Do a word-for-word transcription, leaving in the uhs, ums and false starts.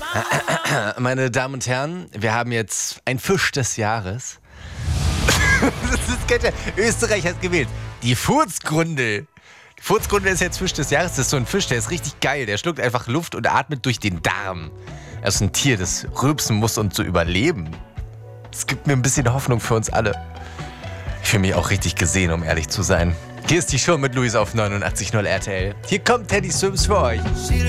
Meine Damen und Herren, wir haben jetzt ein Fisch des Jahres. Das ist, kennt ihr, Österreich hat gewählt. Die Furzgrundel. Die Furzgrundel ist jetzt Fisch des Jahres. Das ist so ein Fisch, der ist richtig geil. Der schluckt einfach Luft und atmet durch den Darm. Er ist ein Tier, das rülpsen muss, um zu überleben. Es gibt mir ein bisschen Hoffnung für uns alle. Ich fühle mich auch richtig gesehen, um ehrlich zu sein. Hier ist die Show mit Luis auf neunundachtzig Komma null R T L. Hier kommt Teddy Swims für euch.